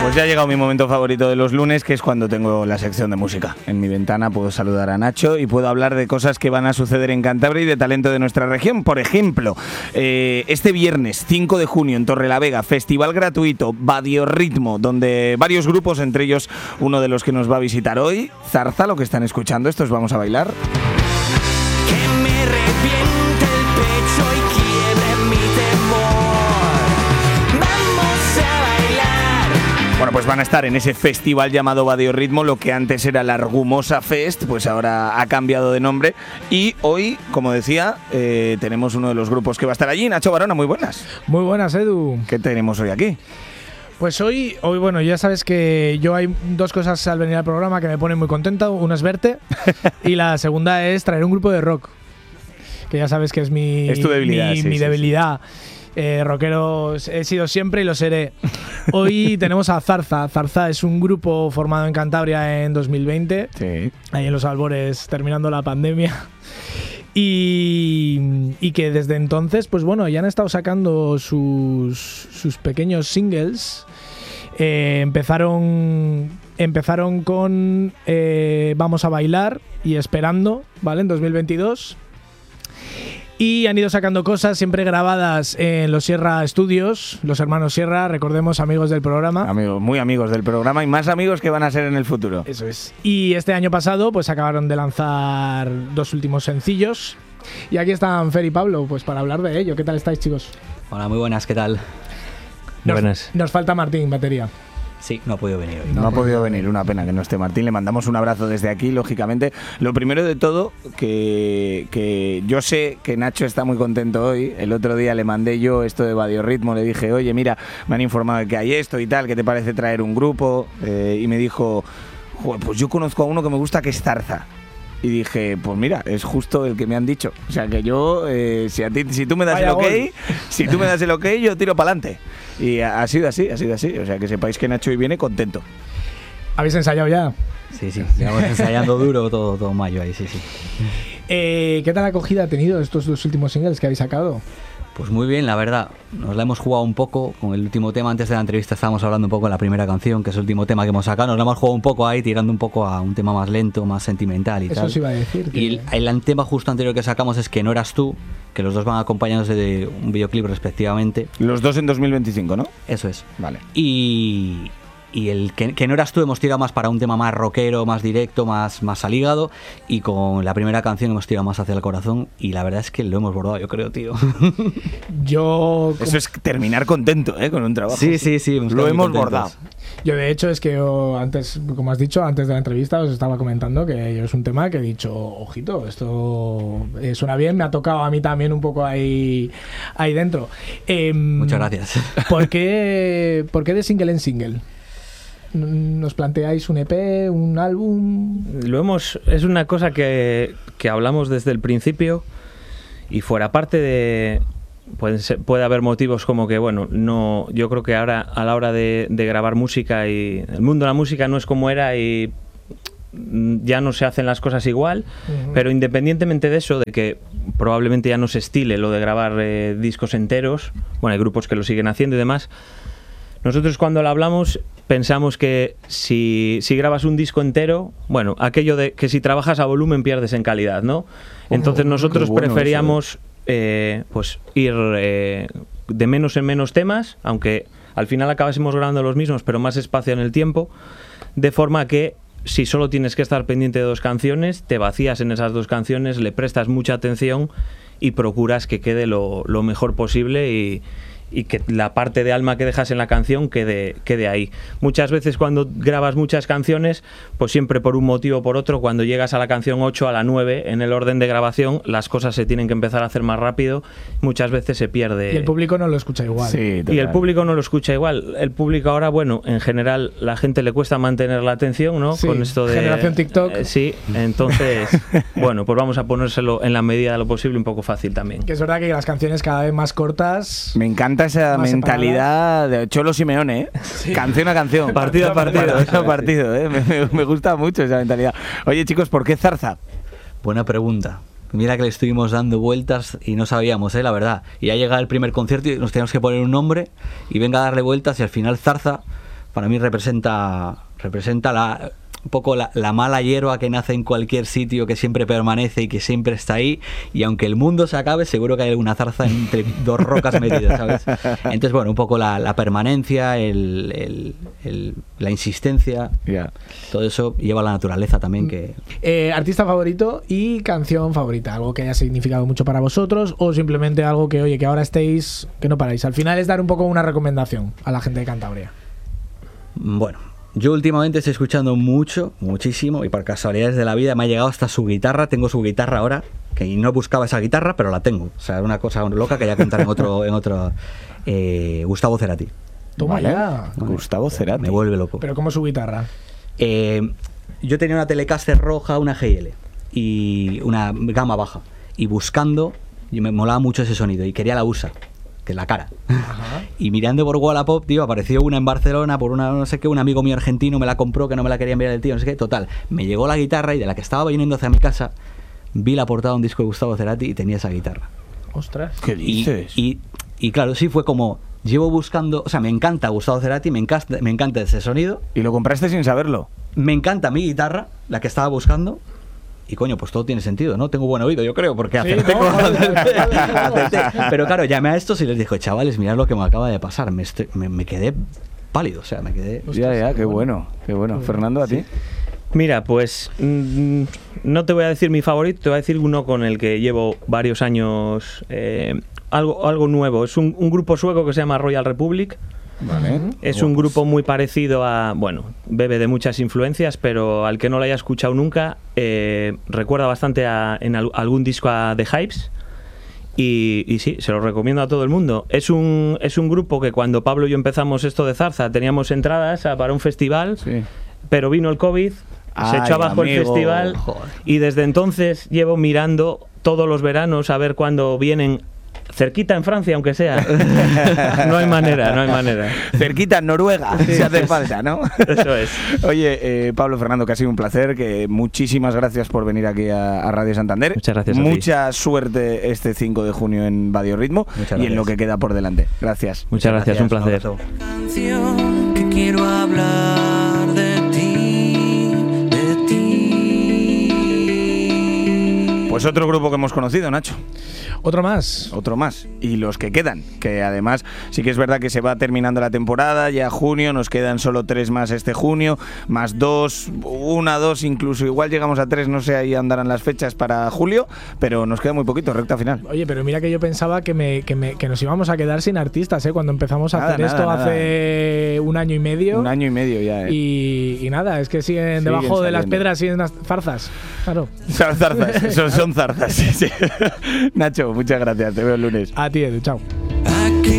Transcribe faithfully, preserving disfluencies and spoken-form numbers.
Pues ya ha llegado mi momento favorito de los lunes, que es cuando tengo la sección de música. En mi ventana puedo saludar a Nacho y puedo hablar de cosas que van a suceder en Cantabria y de talento de nuestra región. Por ejemplo, eh, este viernes cinco de junio en Torrelavega, festival gratuito Badiorritmo, donde varios grupos, entre ellos uno de los que nos va a visitar hoy, Zarza, lo que están escuchando, estos Vamos a Bailar. Que me reviente el pecho y quiebre mi temor. Vamos a bailar. Bueno, pues van a estar en ese festival llamado Badiorritmo, lo que antes era la Argumosa Fest, pues ahora ha cambiado de nombre. Y hoy, como decía, eh, tenemos uno de los grupos que va a estar allí. Nacho Barona, muy buenas. Muy buenas, Edu. ¿Qué tenemos hoy aquí? Pues hoy, hoy, bueno, ya sabes que yo hay dos cosas al venir al programa que me ponen muy contenta. Una es verte y la segunda es traer un grupo de rock, que ya sabes que es mi, es tu debilidad, mi, sí, mi sí, debilidad. Sí. Eh, rockero he sido siempre y lo seré. Hoy tenemos a Zarza. Zarza es un grupo formado en Cantabria en dos mil veinte, sí. Ahí en los albores, terminando la pandemia. Y, y que desde entonces, pues bueno, ya han estado sacando sus, sus pequeños singles. Eh, empezaron, empezaron con eh, Vamos a Bailar y Esperando, ¿vale? En dos mil veintidós. Y han ido sacando cosas siempre grabadas en los Sierra Studios, los hermanos Sierra, recordemos, amigos del programa. Amigos, muy amigos del programa y más amigos que van a ser en el futuro. Eso es. Y este año pasado pues acabaron de lanzar dos últimos sencillos. Y aquí están Fer y Pablo, pues para hablar de ello. ¿Qué tal estáis, chicos? Hola, muy buenas, ¿qué tal? Nos, buenas. Nos falta Martín, batería. Sí, no ha podido venir hoy. No, no ha podido venir, una pena que no esté Martín. Le mandamos un abrazo desde aquí, lógicamente. Lo primero de todo, que, que yo sé que Nacho está muy contento hoy. El otro día le mandé yo esto de Badiorritmo, le dije, oye, mira, me han informado de que hay esto y tal, ¿qué te parece traer un grupo? Eh, y me dijo, pues yo conozco a uno que me gusta, que es Zarza. Y dije, pues mira, es justo el que me han dicho. O sea que yo, eh, si, a ti, si tú me das Vaya el ok, gol. si tú me das el ok, yo tiro para adelante. Y ha, ha sido así, ha sido así. O sea que sepáis que Nacho hoy viene contento. ¿Habéis ensayado ya? Sí, sí, llevamos ensayando duro todo, todo mayo ahí, sí, sí. Eh, ¿Qué tal acogida ha tenido estos dos últimos singles que habéis sacado? Pues muy bien, la verdad. Nos la hemos jugado un poco con el último tema. Antes de la entrevista estábamos hablando un poco de la primera canción, que es el último tema que hemos sacado. Nos la hemos jugado un poco ahí, tirando un poco a un tema más lento, más sentimental y Eso tal. Eso sí iba a decir. Que... Y el, el tema justo anterior que sacamos es Que no eras tú, que los dos van acompañados de un videoclip respectivamente. Los dos en dos mil veinticinco, ¿no? Eso es. Vale. Y... Y el que, que no eras tú hemos tirado más para un tema más rockero, más directo, más, más al hígado. Y con la primera canción hemos tirado más hacia el corazón. Y la verdad es que lo hemos bordado, yo creo, tío. Yo... Eso es terminar contento, ¿eh? Con un trabajo. Sí, sí, sí. Lo hemos bordado. Yo, de hecho, es que yo antes, como has dicho, antes de la entrevista os estaba comentando que yo es un tema que he dicho, ojito, esto eh, suena bien, me ha tocado a mí también un poco ahí, ahí dentro. Eh, Muchas gracias. ¿Por qué, ¿Por qué de single en single? ¿Nos planteáis un E P, un álbum? Lo hemos, es una cosa que, que hablamos desde el principio y fuera parte de... Puede, ser, puede haber motivos como que, bueno, no, yo creo que ahora a la hora de, de grabar música y el mundo de la música no es como era y ya no se hacen las cosas igual, uh-huh. Pero independientemente de eso, de que probablemente ya no se estile lo de grabar eh, discos enteros, bueno, hay grupos que lo siguen haciendo y demás. Nosotros cuando lo hablamos pensamos que si, si grabas un disco entero, bueno, aquello de que si trabajas a volumen pierdes en calidad, ¿no? Entonces nosotros bueno preferíamos eh, pues ir eh, de menos en menos temas, aunque al final acabásemos grabando los mismos, pero más espacio en el tiempo, de forma que si solo tienes que estar pendiente de dos canciones, te vacías en esas dos canciones, le prestas mucha atención y procuras que quede lo, lo mejor posible y... y que la parte de alma que dejas en la canción quede, quede ahí. Muchas veces cuando grabas muchas canciones, pues siempre por un motivo o por otro, cuando llegas a la canción ocho, a la nueve, en el orden de grabación, las cosas se tienen que empezar a hacer más rápido, muchas veces se pierde. Y el público no lo escucha igual. Sí, y el público no lo escucha igual. El público ahora, bueno, en general, la gente le cuesta mantener la atención, ¿no? Sí, con esto de... generación TikTok. Eh, sí, entonces, bueno, pues vamos a ponérselo en la medida de lo posible un poco fácil también. Que es verdad que las canciones cada vez más cortas... Me encanta esa mentalidad de Cholo Simeone, ¿eh? Sí. Canción a canción, partido a partido, partido a partido, ¿eh? me, me, me gusta mucho esa mentalidad. Oye, chicos, ¿por qué Zarza? Buena pregunta. Mira que le estuvimos dando vueltas y no sabíamos, ¿eh? La verdad. Y ya llega el primer concierto y nos teníamos que poner un nombre y venga a darle vueltas y al final Zarza, para mí representa, representa la, un poco la, la mala hierba que nace en cualquier sitio, que siempre permanece y que siempre está ahí, y aunque el mundo se acabe, seguro que hay alguna zarza entre dos rocas metidas, ¿sabes? Entonces, bueno, un poco la, la permanencia, el, el, el, la insistencia, Yeah. todo eso lleva a la naturaleza también, que... Eh, artista favorito y canción favorita, algo que haya significado mucho para vosotros o simplemente algo que, oye, que ahora estéis, que no paráis. Al final es dar un poco una recomendación a la gente de Cantabria. Bueno, yo últimamente estoy escuchando mucho, muchísimo, y por casualidades de la vida me ha llegado hasta su guitarra. Tengo su guitarra ahora, que no buscaba esa guitarra, pero la tengo. O sea, es una cosa loca que ya contar en otro, en otro eh, Gustavo Cerati. Toma Vale. ya. Gustavo Cerati. Me vuelve loco. Pero como su guitarra. Eh, yo tenía una Telecaster roja, una G L y una gama baja, y buscando, y me molaba mucho ese sonido y quería la U S A, que es la cara. Ajá. Y mirando por Wallapop, tío, apareció una en Barcelona por una, no sé qué, un amigo mío argentino me la compró, que no me la quería enviar el tío, no sé qué. Total, me llegó la guitarra y de la que estaba viniendo hacia mi casa, vi la portada de un disco de Gustavo Cerati y tenía esa guitarra. Ostras. ¿Qué Y, dices? y, y claro, sí fue como, llevo buscando, o sea, me encanta Gustavo Cerati, me encanta, me encanta ese sonido, ¿Y lo compraste sin saberlo? me encanta mi guitarra, la que estaba buscando. Y coño, pues todo tiene sentido, ¿no? Tengo buen oído, yo creo, porque Sí, acerté, no, con- joder, acerté, joder, joder. acerté. Pero claro, llamé a estos y les dije, chavales, mirad lo que me acaba de pasar. Me, estoy- me, me quedé pálido, o sea, me quedé... Ya, ya, qué bueno, qué bueno. Fernando, ¿a ti? Mira, pues mm, no te voy a decir mi favorito, te voy a decir uno con el que llevo varios años, eh, algo, algo nuevo. Es un, un grupo sueco que se llama Royal Republic. Vale. Es un grupo muy parecido a, bueno, bebe de muchas influencias, pero al que no lo haya escuchado nunca, eh, recuerda bastante a, en al- algún disco a The Hypes. Y, y sí, se lo recomiendo a todo el mundo. Es un, es un grupo que cuando Pablo y yo empezamos esto de Zarza, teníamos entradas a- para un festival, Sí. pero vino el COVID, se Ay, echó abajo el amigo. festival, Joder. y desde entonces llevo mirando todos los veranos a ver cuándo vienen cerquita en Francia, aunque sea. No hay manera, no hay manera. Cerquita en Noruega, si hace falta, ¿no? Eso es. Oye, eh, Pablo, Fernando, que ha sido un placer, que muchísimas gracias por venir aquí a, a Radio Santander. Muchas gracias a ti. Mucha suerte este cinco de junio en Badiorritmo Muchas y en gracias. lo que queda por delante. Gracias. Muchas gracias, un placer. abrazo. Canción que quiero hablar de ti, de ti. Pues otro grupo que hemos conocido, Nacho. Otro más. Otro más. Y los que quedan, que además sí que es verdad que se va terminando la temporada, ya junio, nos quedan solo tres más este junio, más dos, una, dos, incluso igual llegamos a tres, no sé, ahí andarán las fechas para julio, pero nos queda muy poquito, recta final. Oye, pero mira que yo pensaba que, me, que, me- que nos íbamos a quedar sin artistas, ¿eh? Cuando empezamos a Nada, hacer nada, esto nada. hace un año y medio. Un año y medio ya, ¿eh? Y, y nada, es que siguen, Siguen debajo de las saliendo. piedras, siguen las zarzas. Claro. Son zarzas, son, son zarzas. Sí, sí. Nacho, muchas gracias, te veo el lunes. A ti, Edu, chao.